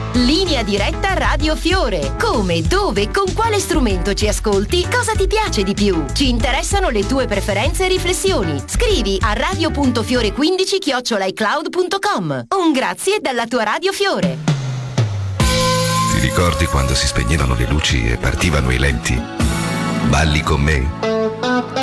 Linea diretta Radio Fiore. Come, dove, con quale strumento ci ascolti, cosa ti piace di più? Ci interessano le tue preferenze e riflessioni. Scrivi a radio.fiore15@icloud.com. Un grazie dalla tua Radio Fiore. Ti ricordi quando si spegnevano le luci e partivano i lenti? Balli con me.